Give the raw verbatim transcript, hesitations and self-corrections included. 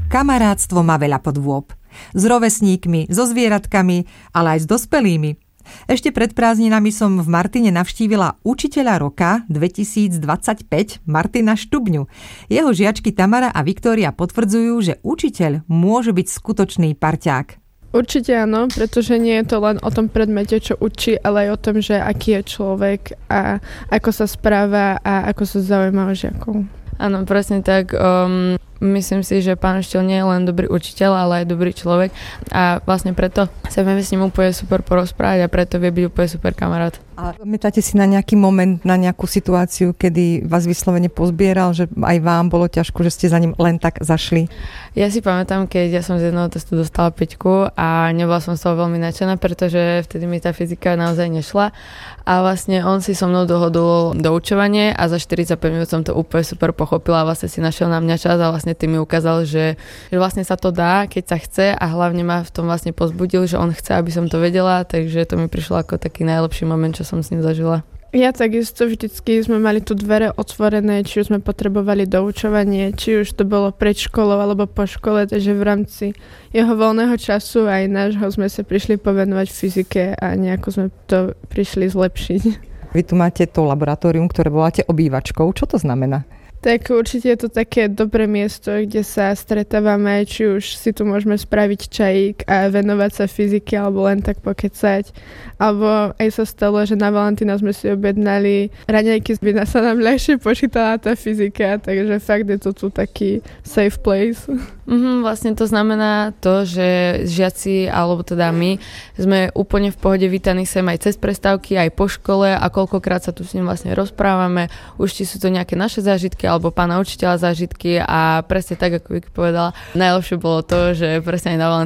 Kamarátstvo má veľa podôb. S rovesníkmi, so zvieratkami, ale aj s dospelými. Ešte pred prázdninami som v Martine navštívila učiteľa roka dvetisícdvadsaťpäť Martina Štubňu. Jeho žiačky Tamara a Viktória potvrdzujú, že učiteľ môže byť skutočný parťák. Určite áno, pretože nie je to len o tom predmete, čo učí, ale aj o tom, že aký je človek a ako sa správa a ako sa zaujíma o žiakov. Áno, presne tak. Um, myslím si, že pán Štýl nie je len dobrý učiteľ, ale aj dobrý človek a vlastne preto sa vieme s ním úplne super porozprávať a preto vie byť úplne super kamarát. A pamätáte si na nejaký moment, na nejakú situáciu, kedy vás vyslovene pozbieral, že aj vám bolo ťažko, že ste za ním len tak zašli? Ja si pamätám, keď ja som z jedného testu dostala päťku a nebola som z toho veľmi nadšená, pretože vtedy mi tá fyzika naozaj nešla a vlastne on si so mnou dohodol doučovanie a za štyridsaťpäť minút som to úplne super pochopila a vlastne si našiel na mňa čas a vlastne tým mi ukázal, že, že vlastne sa to dá, keď sa chce a hlavne ma v tom vlastne pozbudil, že on chce, aby som to vedela, takže to mi prišlo ako taký najlepší moment, čo som s ním zažila. Ja takisto vždycky sme mali tu dvere otvorené, či už sme potrebovali doučovanie, či už to bolo pred školou alebo po škole, takže v rámci jeho voľného času aj nášho sme sa prišli povenovať fyzike a nejako sme to prišli zlepšiť. Vy tu máte to laboratórium, ktoré voláte obývačkou. Čo to znamená? Tak určite je to také dobré miesto, kde sa stretávame, či už si tu môžeme spraviť čajík a venovať sa fyzike alebo len tak pokecať. Alebo aj sa stalo, že na Valentína sme si objednali raňajky, by sa nám ľahšie počítala tá fyzika, takže fakt je to tu taký safe place. Mm, vlastne to znamená to, že žiaci, alebo teda my, sme úplne v pohode vítaní sem aj cez prestávky, aj po škole a koľkokrát sa tu s ním vlastne rozprávame. Už či sú to nejaké naše zážitky, alebo pána učiteľa zážitky a presne tak, ako Vicky povedala, najlepšie bolo to, že presne aj na Valentína